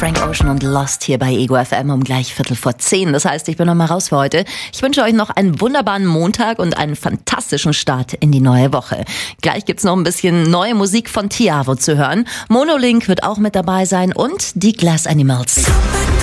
Frank Ocean und Lost hier bei Ego FM um gleich 10:15. Das heißt, ich bin noch mal raus für heute. Ich wünsche euch noch einen wunderbaren Montag und einen fantastischen Start in die neue Woche. Gleich gibt's noch ein bisschen neue Musik von Tiavo zu hören. Monolink wird auch mit dabei sein und die Glass Animals.